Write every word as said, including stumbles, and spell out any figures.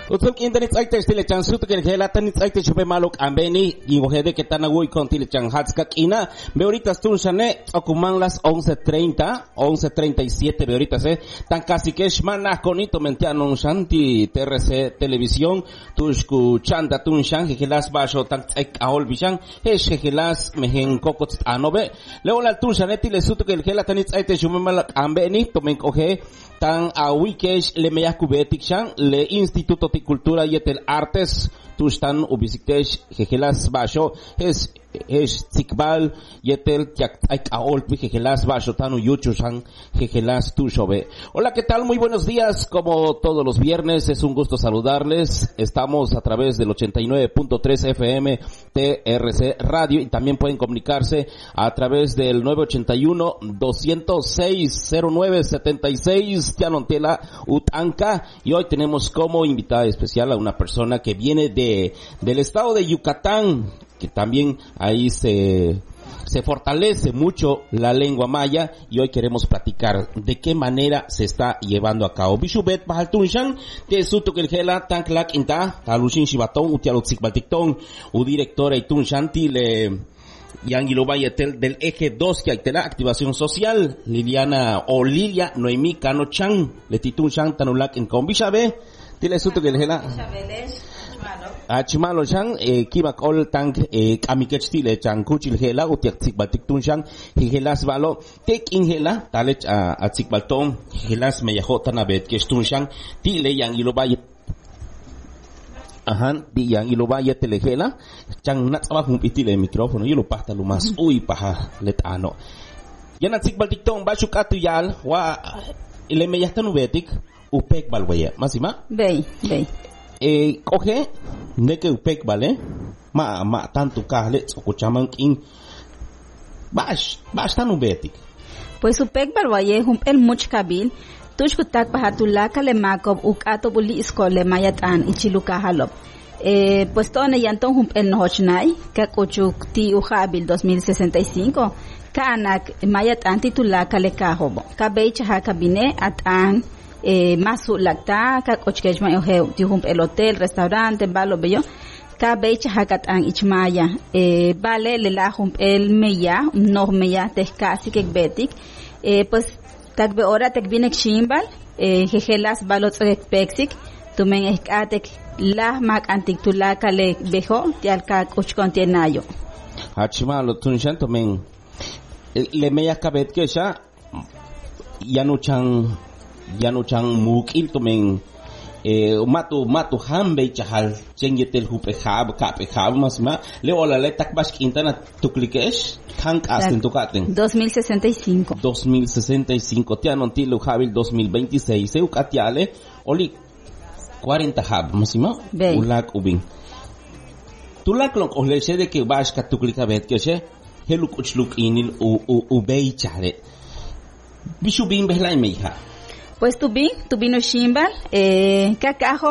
Utsuk internet aite stile chan sutu que gela tanit aite chupe malok ambeni y gojede que tanagui con tile chan hatskak ina beoritas tun shane okuman las once treinta once treinta y siete beoritas eh tan casi que shmana conito mentiano shanti T R C televisión tushku chanda tun shan gelas basho tan ek ahol bishan hesh gelas mehen kokot anobe leo la tun shane tile sutu que gela tanit aite chupe malok ambeni tomen coge tan a wikesh le meyakubetik shan le instituto de cultura y el artes tustan ubisiktesh gegelas basho es es tikbal yetel yak aol gegelas basho tanu yuchushan gegelas tushobe. Hola, ¿qué tal? Muy buenos días. Como todos los viernes es un gusto saludarles. Estamos a través del ochenta y nueve punto tres F M T R C Radio y también pueden comunicarse a través del nueve ochenta y uno, doscientos seis, cero nueve setenta y seis Tianontela Utanca, y hoy tenemos como invitada especial a una persona que viene de del estado de Yucatán, que también ahí se se fortalece mucho la lengua maya, y hoy queremos platicar de qué manera se está llevando a cabo. Bishubet Bajaltunshan, de Suto Kelgela, Tanklak Inta, Talushin Shibatón, Utialotzik Baltictón, u directora Itunshan, Tile Yangiloba Yetel del Eje dos, que hay la activación social, Liliana o Lilia Noemí Cano Chan, Letitunshan, Tanulak en Combishabe, Tile Suto Kelgela. Achimalo chan eh kimak ol tank eh amikech tile chan kuchil hela utiak tikbatik tunshan higelas balo tek inhela talech a tikbalton higelas meyajota na bet ke tunshan tile yang ilobay ahan di yang ilobay telehela chan natsaba hum itile micrófono yelo pasta lo mas uy paha letano yana tikbaltik ton bachukatu yal wa ile meyajtanu betik upek balwaya masima bey bey eh coge de que upek vale ma ma tanto kahle escuchaman kin bash bash tanu betik pues upek balwaye hum el much kabil tushkutak pahatula kale makob ukato buli iskole mayatan ichiluka halop eh pues tone yanton hum el nohnai ka kochuk ti uhabil dos mil sesenta y cinco kanak mayatan titula kale kahobo kabeich ha kabine atan eh masu lakta ka kochkej ma he tihum el hotel restaurante balo bello ka beich hakat an ichmaya eh vale le la hum el meya no meya te casi que betik eh pues tak be ora tek binek shimbal eh jejelas balo tsek pexik tumen ekatek la mak antik tula kale bejo tial ka kochkon tienayo hachimalo tunshan tumen le meya kabet ke sha yanuchan yanuchan mukil tumen eh matu matu hambe chahal chengetel hupe hab kape hab masma le ola le takbash intana tuklikesh kank asten tukaten dos mil sesenta y cinco dos mil sesenta y cinco tianon tilu habil dos mil veintiséis eu katiale oli cuarenta hab masima ulak ubin tulak lok ole de que bash ka tuklika bet keshe heluk uchluk inil u u ubei chale bishubin behlai meha. Pues tu bin, tu vino shimbal, eh, kakajo